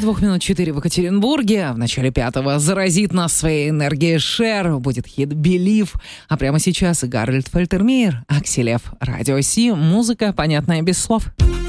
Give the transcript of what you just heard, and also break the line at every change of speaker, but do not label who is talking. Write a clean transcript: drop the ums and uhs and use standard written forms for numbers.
минут 4 в Екатеринбурге. В начале 5-го заразит нас своей энергией Шер. Будет хит «Believe». А прямо сейчас Гарольд Фальтермейер, Акселев, Радио Си. Музыка, понятная без слов.